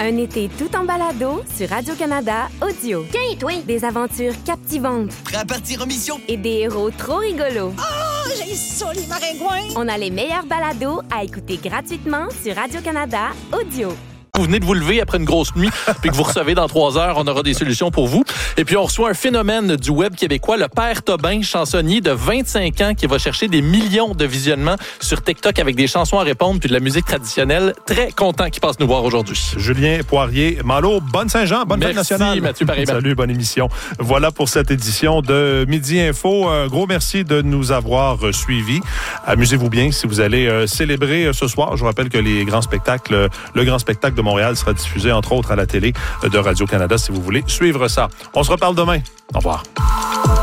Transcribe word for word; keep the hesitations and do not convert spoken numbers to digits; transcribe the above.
Un été tout en balado sur Radio-Canada Audio. Tiens, toi! Des aventures captivantes. Prêt à partir en mission? Et des héros trop rigolos. Oh, j'ai ça, les maringouins! On a les meilleurs balados à écouter gratuitement sur Radio-Canada Audio. Vous venez de vous lever après une grosse nuit, puis que vous recevez dans trois heures, on aura des solutions pour vous. Et puis, on reçoit un phénomène du web québécois, le Père Tobin, chansonnier de vingt-cinq ans, qui va chercher des millions de visionnements sur TikTok avec des chansons à répondre, puis de la musique traditionnelle. Très content qu'il passe nous voir aujourd'hui. Julien Poirier, Malo, bonne Saint-Jean, bonne fête nationale. Merci, Mathieu Paris. Salut, bonne émission. Voilà pour cette édition de Midi Info. Un gros merci de nous avoir suivis. Amusez-vous bien si vous allez euh, célébrer euh, ce soir. Je vous rappelle que les grands spectacles, le grand spectacle de Montréal sera diffusé, entre autres, à la télé de Radio-Canada, si vous voulez suivre ça. On se reparle demain. Au revoir.